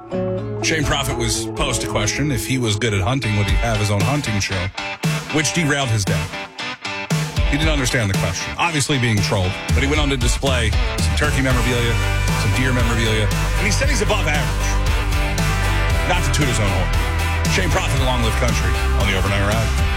Shane Prophet was posed a question: if he was good at hunting, would he have his own hunting show? Which derailed his day. He didn't understand the question, obviously being trolled, but he went on to display some turkey memorabilia, some deer memorabilia, and he said he's above average. Not to toot his own horn. Shane Prophet, the Long Live Country, on the Overnight Ride.